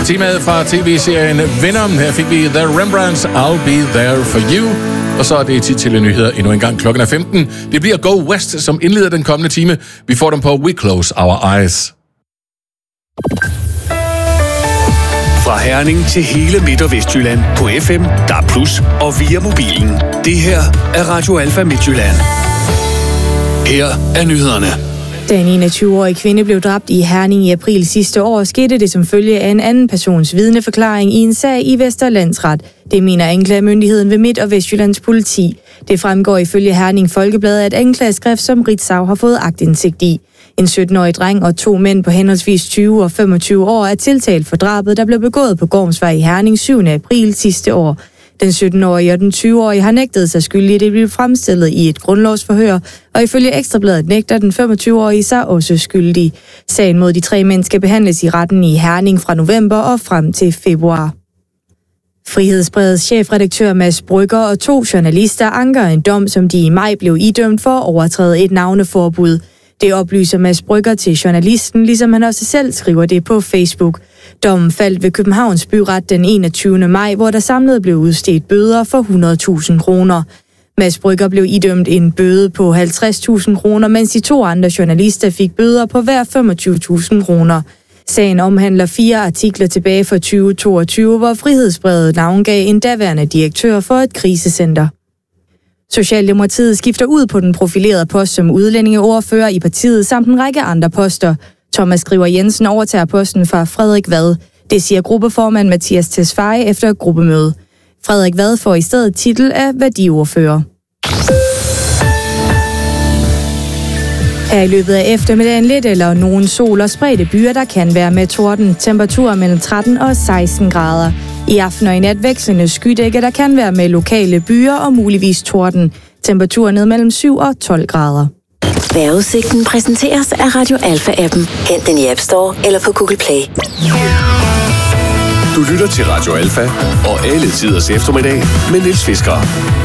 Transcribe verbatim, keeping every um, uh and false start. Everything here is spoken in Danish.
temaet fra tv-serien Venom. Her fik vi The Rembrandts, I'll Be There For You. Og så er det tid til nyheder endnu en gang. Klokken er femten. Det bliver Go West, som indleder den kommende time. Vi får dem på We Close Our Eyes. Fra Herning til hele Midt- og Vestjylland på F M, D A B plus, og via mobilen. Det her er Radio Alfa Midtjylland. Her er nyhederne. Da en enogtyve-årig kvinde blev dræbt i Herning i april sidste år, skete det som følge af en anden persons vidneforklaring i en sag i Vesterlandsret. Det mener anklagemyndigheden ved Midt- og Vestjyllands politi. Det fremgår ifølge Herning Folkeblad, at anklageskrift, som Ritzau har fået aktindsigt i. En sytten-årig dreng og to mænd på henholdsvis tyve og femogtyve år er tiltalt for drabet, der blev begået på Gormsvej i Herning syvende april sidste år. Den sytten-årige og den tyve-årige har nægtet sig skyldige. Det blev fremstillet i et grundlovsforhør, og ifølge Ekstrabladet nægter den femogtyve-årige sig også skyldig. Sagen mod de tre mænd skal behandles i retten i Herning fra november og frem til februar. Frihedsbredets chefredaktør Mads Brügger og to journalister anker en dom, som de i maj blev idømt for at overtræde et navneforbud. Det oplyser Mads Brügger til journalisten, ligesom han også selv skriver det på Facebook. Dommen faldt ved Københavns Byret den enogtyvende maj, hvor der samlet blev udstedt bøder for hundrede tusind kroner. Mads Brügger blev idømt en bøde på halvtreds tusind kroner, mens de to andre journalister fik bøder på hver femogtyve tusind kroner. Sagen omhandler fire artikler tilbage fra tyve toogtyve, hvor Frihedsbredet navngav en daværende direktør for et krisecenter. Socialdemokratiet skifter ud på den profilerede post som udlændingeordfører i partiet samt en række andre poster. Thomas Skriver Jensen overtager posten fra Frederik Vad. Det siger gruppeformand Mathias Tesfaye efter et gruppemøde. Frederik Vad får i stedet titel af værdiordfører. Her i løbet af eftermiddagen lidt eller nogen sol og spredte byer, der kan være med torden. Temperaturer mellem tretten og seksten grader. I aften og i nat vekslende skydække, der kan være med lokale byer og muligvis torden. Temperaturer ned mellem syv og tolv grader. Vejrudsigten præsenteres af Radio Alfa-appen. Hent den i App Store eller på Google Play. Du lytter til Radio Alfa og alle tiders eftermiddag med Niels Fisker.